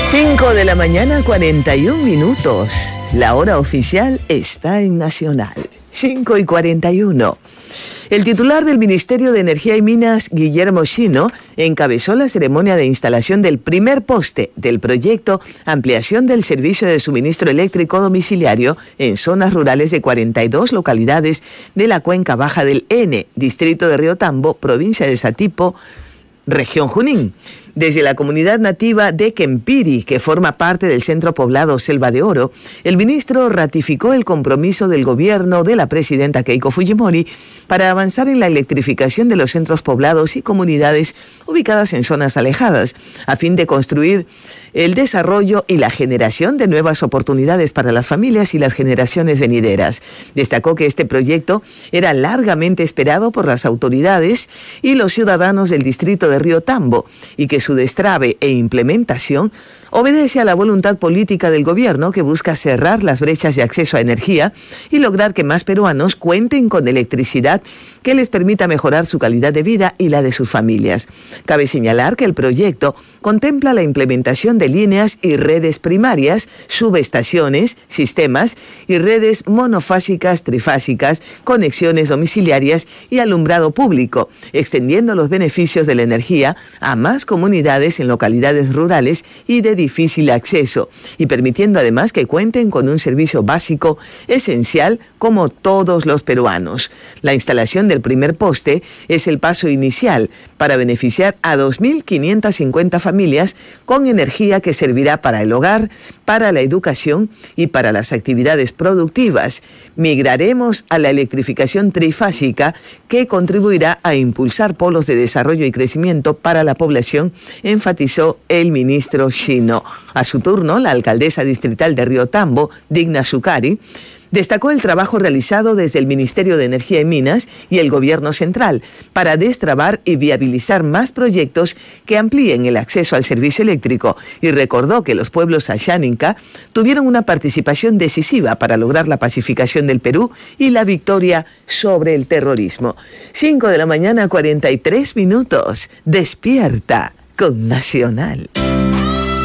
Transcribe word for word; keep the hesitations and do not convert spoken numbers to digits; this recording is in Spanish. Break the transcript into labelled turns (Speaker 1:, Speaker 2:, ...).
Speaker 1: cinco de la mañana, cuarenta y un minutos. La hora oficial está en Nacional. cinco y cuarenta y uno. El titular del Ministerio de Energía y Minas, Guillermo Chino, encabezó la ceremonia de instalación del primer poste del proyecto Ampliación del Servicio de Suministro Eléctrico Domiciliario en zonas rurales de cuarenta y dos localidades de la cuenca baja del N, distrito de Río Tambo, provincia de Satipo, región Junín. Desde la comunidad nativa de Kempiri, que forma parte del centro poblado Selva de Oro, el ministro ratificó el compromiso del gobierno de la presidenta Keiko Fujimori para avanzar en la electrificación de los centros poblados y comunidades ubicadas en zonas alejadas, a fin de construir el desarrollo y la generación de nuevas oportunidades para las familias y las generaciones venideras. Destacó que este proyecto era largamente esperado por las autoridades y los ciudadanos del distrito de Río Tambo y que su destrabe e implementación obedece a la voluntad política del gobierno, que busca cerrar las brechas de acceso a energía y lograr que más peruanos cuenten con electricidad que les permita mejorar su calidad de vida y la de sus familias. Cabe señalar que el proyecto contempla la implementación de líneas y redes primarias, subestaciones, sistemas y redes monofásicas, trifásicas, conexiones domiciliarias y alumbrado público, extendiendo los beneficios de la energía a más comunidades en localidades rurales y de difícil acceso, y permitiendo además que cuenten con un servicio básico esencial como todos los peruanos. La instalación del primer poste es el paso inicial para beneficiar a dos mil quinientas cincuenta familias con energía que servirá para el hogar, para la educación y para las actividades productivas. Migraremos a la electrificación trifásica, que contribuirá a impulsar polos de desarrollo y crecimiento para la población, enfatizó el ministro Chino. A su turno, la alcaldesa distrital de Río Tambo, Digna Sukari, destacó el trabajo realizado desde el Ministerio de Energía y Minas y el Gobierno Central para destrabar y viabilizar más proyectos que amplíen el acceso al servicio eléctrico, y recordó que los pueblos Ashaninka tuvieron una participación decisiva para lograr la pacificación del Perú y la victoria sobre el terrorismo. cinco de la mañana, cuarenta y tres minutos. Despierta con Nacional.